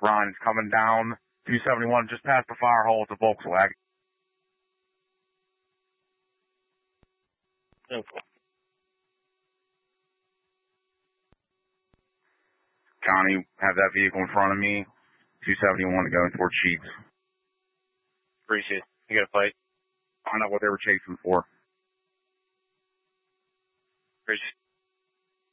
Ryan's coming down 271 just past the fire hole. It's a Volkswagen. Okay. Connie, have that vehicle in front of me. 271 going towards Sheets. Appreciate it. You got a fight? Find out what they were chasing for. Appreciate it.